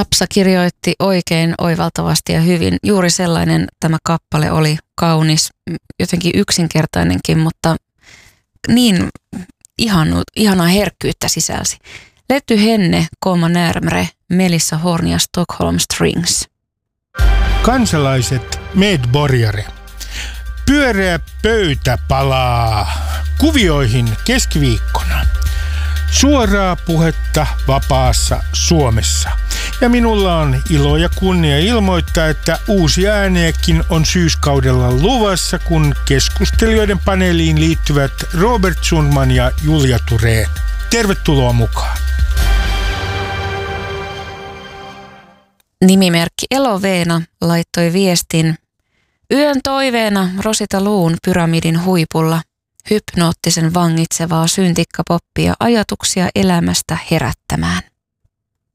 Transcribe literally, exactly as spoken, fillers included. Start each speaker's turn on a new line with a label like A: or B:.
A: Tapsa kirjoitti oikein oivaltavasti ja hyvin. Juuri sellainen tämä kappale oli, kaunis, jotenkin yksinkertainenkin, mutta niin ihanu, ihanaa herkkyyttä sisälsi. Letty henne komma närmre Melissa Horn ja Stockholm Strings.
B: Kansalaiset medborgare. Pyöreä pöytä palaa kuvioihin keskiviikkona. Suoraa puhetta vapaassa Suomessa. Ja minulla on ilo ja kunnia ilmoittaa, että uusia ääniäkin on syyskaudella luvassa, kun keskustelijoiden paneeliin liittyvät Robert Sundman ja Julia Thurén. Tervetuloa mukaan.
A: Nimimerkki Eloveena laittoi viestin: yön toiveena Rosita Luun pyramidin huipulla. Hypnoottisen vangitsevaa syntikkapoppia ajatuksia elämästä herättämään.